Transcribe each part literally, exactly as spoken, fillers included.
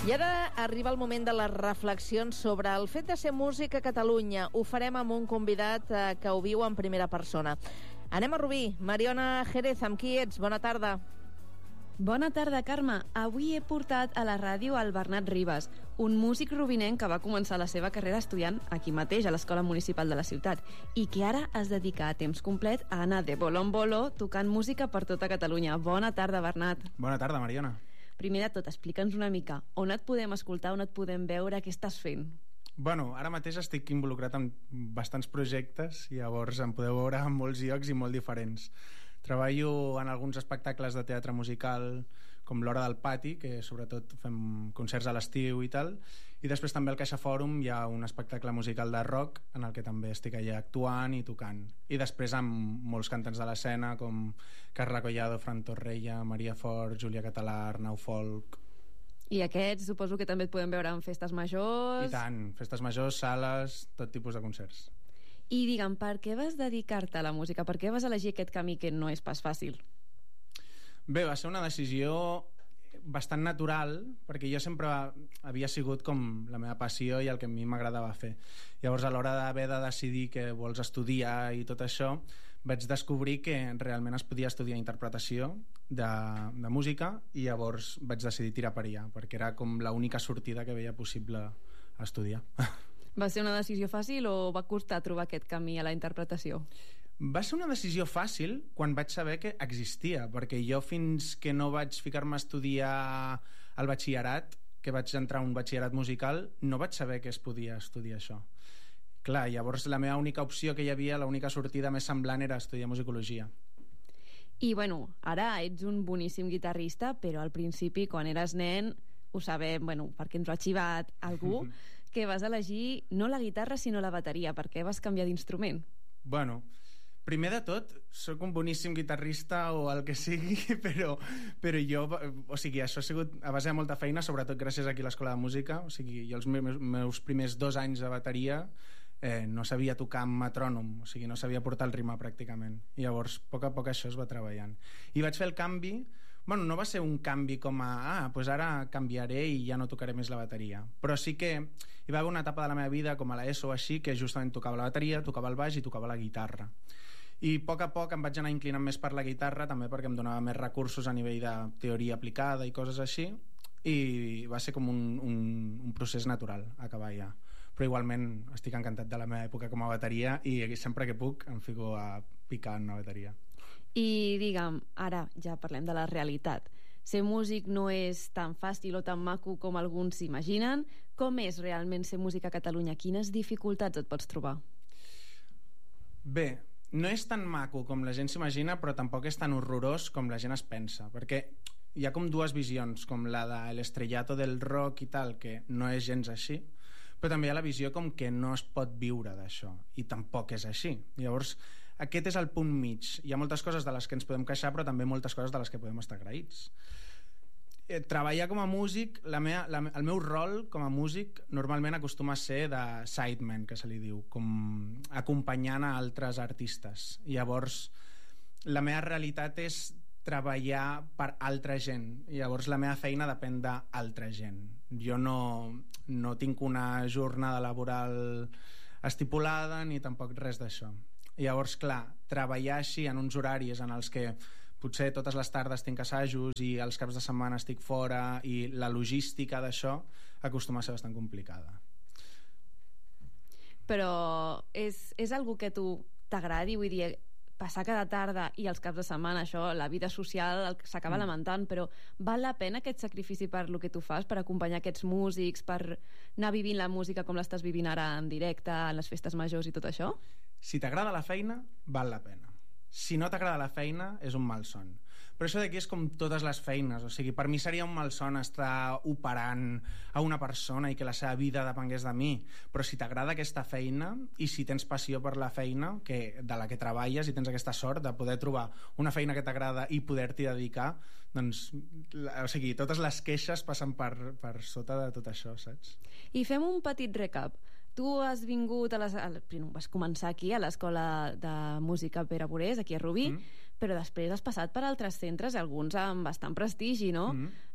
I ara arriba el moment de les reflexions sobre el fet de ser músic a Catalunya. Ho farem amb un convidat eh, que ho viu en primera persona. Anem a Rubí. Mariona Jerez, amb qui ets? Bona tarda. Bona tarda, Carme. Avui he portat a la ràdio el Bernat Ribas, un músic rubinenc que va començar la seva carrera estudiant aquí mateix, a l'Escola Municipal de la ciutat, i que ara es dedica a temps complet a anar de bolo en bolo tocant música per tota Catalunya. Bona tarda, Bernat. Bona tarda, Mariona. Primer de tot, explica'ns una mica on et podem escoltar, on et podem veure, què estàs fent. Bueno, ara mateix estic involucrat en bastants projectes i llavors em podeu veure en molts llocs i molt diferents. Treballo en alguns espectacles de teatre musical com l'Hora del Pati, que sobretot fem concerts a l'estiu i tal, i després també al Caixa Fòrum hi ha un espectacle musical de rock en el que també estic allà actuant i tocant. I després amb molts cantants de l'escena com Carla Collado, Fran Torrella, Maria Fort, Júlia Català, Arnau Folk. I aquests suposo que també et podem veure en festes majors. I tant, festes majors, sales, tot tipus de concerts. I digue'm, per què vas dedicar-te a la música? Per què vas elegir aquest camí que no és pas fàcil? Bé, va ser una decisió bastant natural, perquè jo sempre havia sigut com la meva passió i el que a mi m'agradava fer. Llavors, a l'hora d'haver de decidir què vols estudiar i tot això, vaig descobrir que realment es podia estudiar interpretació de, de música, i llavors vaig decidir tirar per allà, perquè era com l'única sortida que veia possible estudiar. Va ser una decisió fàcil o va costar trobar aquest camí a la interpretació? Va ser una decisió fàcil quan vaig saber que existia, perquè jo fins que no vaig ficar-me a estudiar al batxillerat, que vaig entrar a un batxillerat musical, no vaig saber que es podia estudiar això. Clar, llavors la meva única opció que hi havia, l'única sortida més semblant era estudiar musicologia. I bueno, ara ets un boníssim guitarrista, però al principi, quan eres nen, ho sabem, bueno, perquè ens ho ha xivat algú, que vas elegir no la guitarra sinó la bateria. Per què vas canviar d'instrument? Bueno, primer de tot, sóc un boníssim guitarrista o el que sigui, però, però jo, o sigui, això ha sigut a base de molta feina, sobretot gràcies aquí a l'Escola de Música. O sigui, jo els meus, meus primers dos anys de bateria eh, no sabia tocar amb metrònom, o sigui, no sabia portar el ritme pràcticament. I llavors, a poc a poc això es va treballant. I vaig fer el canvi, bueno, no va ser un canvi com a, ah, doncs ara canviaré i ja no tocaré més la bateria. Però sí que hi va haver una etapa de la meva vida, com a l'ESO o així, que justament tocava la bateria, tocava el baix i tocava la guitarra. I a poc a poc em vaig anar inclinant més per la guitarra, també perquè em donava més recursos a nivell de teoria aplicada i coses així, i va ser com un, un, un procés natural acabar ja. Però igualment estic encantat de la meva època com a bateria i sempre que puc em fico a picar en una bateria. I digue'm, ara ja parlem de la realitat. Ser músic no és tan fàcil o tan maco com alguns s'imaginen. Com és realment ser músic a Catalunya? Quines dificultats et pots trobar? Bé, no és tan maco com la gent s'imagina, però tampoc és tan horrorós com la gent es pensa, perquè hi ha com dues visions, com la de l'estrellato del rock i tal, que no és gens així, però també hi ha la visió com que no es pot viure d'això, i tampoc és així. Llavors, aquest és el punt mig. Hi ha moltes coses de les que ens podem queixar, però també moltes coses de les que podem estar agraïts. Eh, treballar com a músic, la meva, la, el meu rol com a músic normalment acostuma a ser de sideman, que se li diu, com acompanyant a altres artistes. Llavors, la meva realitat és treballar per altra gent, i llavors la meva feina depèn d'altra gent. Jo no, no tinc una jornada laboral estipulada ni tampoc res d'això. Llavors, clar, treballar així en uns horaris en els que potser totes les tardes tinc assajos i els caps de setmana estic fora, i la logística d'això acostuma a ser bastant complicada. Però és, és algo que a tu t'agradi? Vull dir, passar cada tarda i els caps de setmana, això, la vida social s'acaba mm. lamentant, però val la pena aquest sacrifici per lo que tu fas, per acompanyar aquests músics, per anar vivint la música com l'estàs vivint ara en directe, en les festes majors i tot això? Si t'agrada la feina, val la pena. Si no t'agrada la feina, és un malson. Però això d'aquí és com totes les feines, o sigui, per mi seria un malson estar operant a una persona i que la seva vida depengués de mi, però si t'agrada aquesta feina i si tens passió per la feina que, de la que treballes, i tens aquesta sort de poder trobar una feina que t'agrada i poder-t'hi dedicar, doncs, o sigui, totes les queixes passen per, per sota de tot això, saps? I fem un petit recap. Tu has vingut a les, a, vas començar aquí a l'Escola de Música Pere Borés, aquí a Rubí, mm. però després has passat per altres centres, alguns amb bastant prestigi, no? Mm.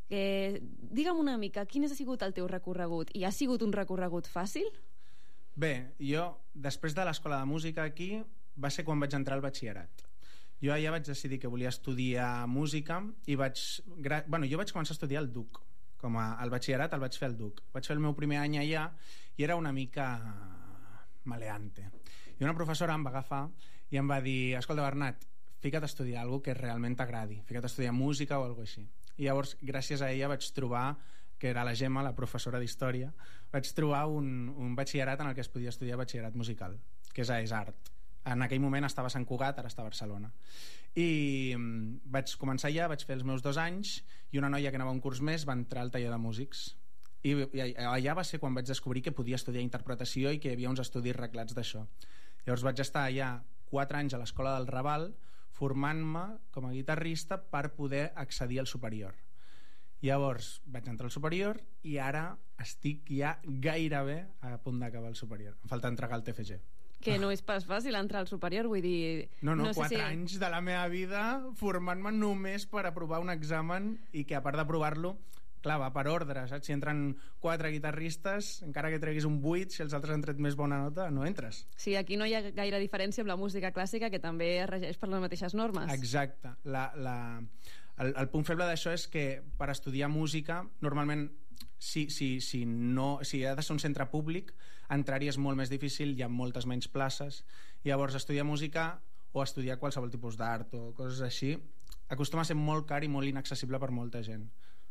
Que... Digue'm una mica, quin ha sigut el teu recorregut? I ha sigut un recorregut fàcil? Bé, jo, després de l'escola de música aquí, va ser quan vaig entrar al batxillerat. Jo allà vaig decidir que volia estudiar música i vaig... Bueno, jo vaig començar a estudiar al D U C. Com a... el batxillerat el vaig fer al D U C. Vaig fer el meu primer any allà i era una mica maleante. I una professora em va agafar i em va dir: escolta, Bernat, fica't a estudiar alguna que realment t'agradi, fica't a estudiar música o alguna així. I llavors, gràcies a ella vaig trobar, que era la Gemma, la professora d'història, vaig trobar un, un batxillerat en el que es podia estudiar batxillerat musical, que és a ESART. En aquell moment estava a Sant Cugat, ara està a Barcelona. I vaig començar allà, vaig fer els meus dos anys, i una noia que anava un curs més va entrar al taller de músics. I, i allà va ser quan vaig descobrir que podia estudiar interpretació i que hi havia uns estudis reglats d'això. Llavors vaig estar allà quatre anys a l'Escola del Raval formant-me com a guitarrista per poder accedir al superior. Llavors vaig entrar al superior i ara estic ja gairebé a punt d'acabar el superior. Em falta entregar el T F G. Que no és pas fàcil entrar al superior, vull dir... No, no, no sé quatre si... anys de la meva vida formant-me només per aprovar un examen i que a part d'aprovar-lo, clar, va per ordre, saps? Si entren quatre guitarristes, encara que treguis un vuit, si els altres han tret més bona nota, no entres. Sí, aquí no hi ha gaire diferència amb la música clàssica, que també es regeix per les mateixes normes. Exacte. La, la, el, el punt feble d'això és que per estudiar música, normalment, si, si, si, no, si ha de ser un centre públic, entrar-hi és molt més difícil, hi ha moltes menys places. Llavors, estudiar música o estudiar qualsevol tipus d'art o coses així acostuma a ser molt car i molt inaccessible per molta gent.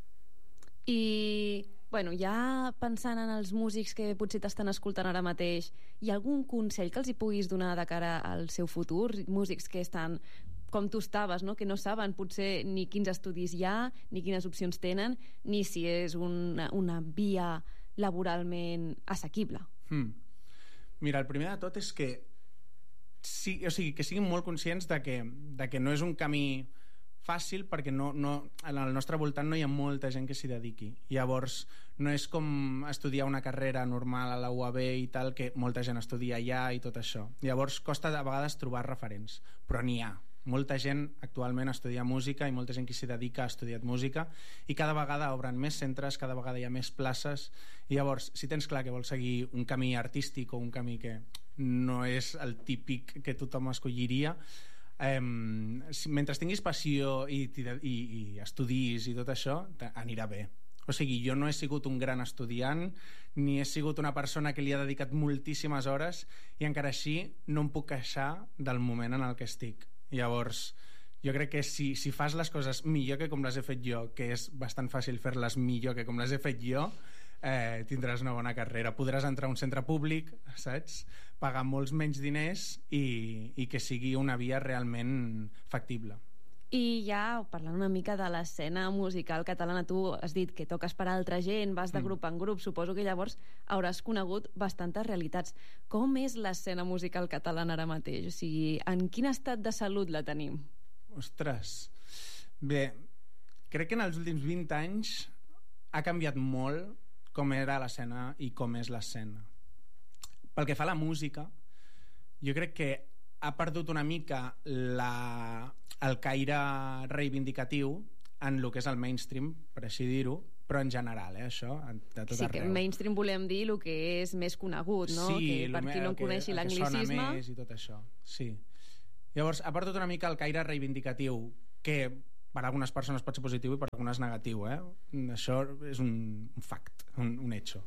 I, bueno, ja pensant en els músics que potser t'estan escoltant ara mateix, hi ha algun consell que els hi puguis donar de cara al seu futur? Músics que estan com tu estaves, no? Que no saben potser ni quins estudis hi ha, ni quines opcions tenen, ni si és una, una via laboralment assequible. Hmm. Mira, el primer de tot és que, sí, o sigui, que siguin molt conscients de que, de que no és un camí fàcil, perquè no, no, al nostre voltant no hi ha molta gent que s'hi dediqui. Llavors no és com estudiar una carrera normal a la U A B i tal, que molta gent estudia allà i tot això. Llavors costa a vegades trobar referents, però n'hi ha. Molta gent actualment estudia música i molta gent que s'hi dedica ha estudiat música i cada vegada obren més centres, cada vegada hi ha més places. I llavors, si tens clar que vols seguir un camí artístic o un camí que no és el típic que tothom escolliria, Um, si, mentre tinguis passió i, i, i estudis i tot això, anirà bé. O sigui, jo no he sigut un gran estudiant ni he sigut una persona que li ha dedicat moltíssimes hores i encara així no em puc queixar del moment en el que estic. Llavors, jo crec que si, si fas les coses millor que com les he fet jo, que és bastant fàcil fer-les millor que com les he fet jo, eh, tindràs una bona carrera. Podràs entrar a un centre públic, saps? Pagar molts menys diners i, i que sigui una via realment factible. I ja parlant una mica de l'escena musical catalana, tu has dit que toques per altra gent, vas de grup en grup, suposo que llavors hauràs conegut bastantes realitats. Com és l'escena musical catalana ara mateix? O sigui, en quin estat de salut la tenim? Ostres, bé, crec que en els últims vint anys ha canviat molt com era l'escena i com és l'escena. Pel que fa a la música, jo crec que ha perdut una mica la, el caire reivindicatiu en el que és el mainstream, per així dir-ho, però en general, eh, això, de tot sí, arreu. Que mainstream volem dir el que és més conegut, no? Sí, que per qui no que, coneixi l'anglicisme... que sona més i tot això, sí. Llavors, ha perdut una mica el caire reivindicatiu, que per a algunes persones pot ser positiu i per a algunes negatiu, eh? Això és un, un fact, un, un hecho.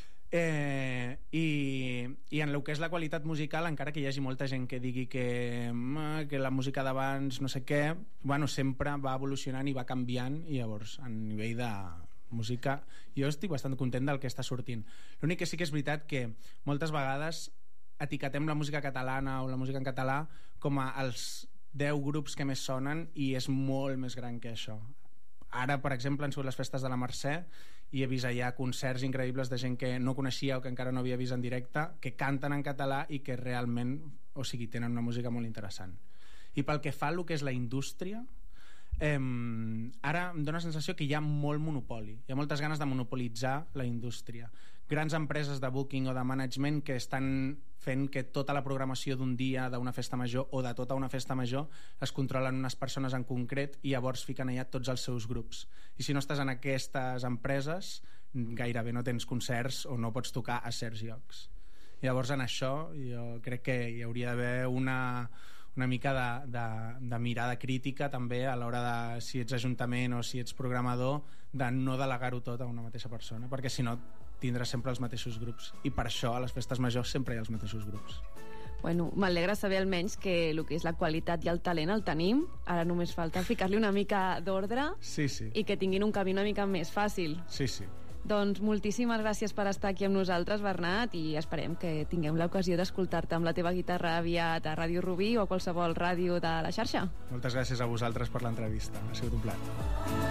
Eh, i, i en el que és la qualitat musical, encara que hi hagi molta gent que digui que, que la música d'abans no sé què, bueno, sempre va evolucionant i va canviant, i llavors a nivell de música jo estic bastant content del que està sortint. L'únic que sí que és veritat que moltes vegades etiquetem la música catalana o la música en català com a els deu grups que més sonen i és molt més gran que això. Ara, per exemple, han sigut les festes de la Mercè i he vist allà concerts increïbles de gent que no coneixia o que encara no havia vist en directe, que canten en català i que realment, o sigui, tenen una música molt interessant. I pel que fa al que és la indústria, eh, ara em dóna la sensació que hi ha molt monopoli, hi ha moltes ganes de monopolitzar la indústria. Grans empreses de booking o de management que estan fent que tota la programació d'un dia, d'una festa major o de tota una festa major es controlen unes persones en concret i llavors fiquen allà tots els seus grups. I si no estàs en aquestes empreses, gairebé no tens concerts o no pots tocar a certs llocs. Llavors en això jo crec que hi hauria d'haver una, una mica de, de, de mirada crítica també a l'hora de si ets ajuntament o si ets programador, de no delegar-ho tot a una mateixa persona, perquè si no tindràs sempre els mateixos grups, i per això a les festes majors sempre hi ha els mateixos grups. Bueno, m'alegra saber almenys que el que és la qualitat i el talent el tenim, ara només falta ficar-li una mica d'ordre, sí, sí. I que tinguin un camí una mica més fàcil. Sí, sí. Doncs moltíssimes gràcies per estar aquí amb nosaltres, Bernat, i esperem que tinguem l'ocasió d'escoltar-te amb la teva guitarra aviat a Ràdio Rubí o a qualsevol ràdio de la xarxa. Moltes gràcies a vosaltres per l'entrevista, ha sigut un plaer.